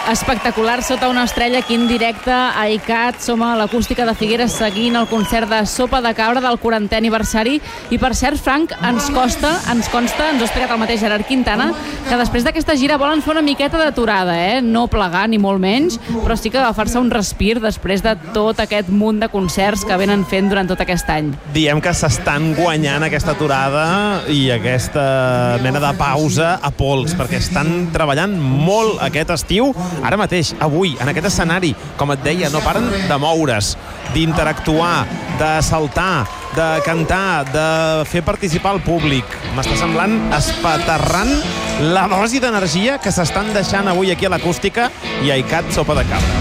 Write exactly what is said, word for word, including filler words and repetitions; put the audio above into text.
Espectacular, sota una estrella aquí en directe a ICAT. Som a l'Acústica de Figueres seguint el concert de Sopa de Cabra del quarantè aniversari. I per cert, Frank, ens costa, ens consta, ens ho ha explicat el mateix Gerard Quintana, que després d'aquesta gira volen fer una miqueta d'aturada, eh? No plegar ni molt menys, però sí que agafar-se un respir després de tot aquest munt de concerts que venen fent durant tot aquest any. Diem que s'estan guanyant aquesta aturada i aquesta mena de pausa a pols, perquè estan treballant molt aquest estiu. Ara mateix, avui, en aquest escenari, com et deia, no paren de moure's, d'interactuar, de saltar, de cantar, de fer participar el públic. M'està semblant espaterrant la dosi d'energia que s'estan deixant avui aquí a l'Acústica i a ICAT Sopa de Cabra.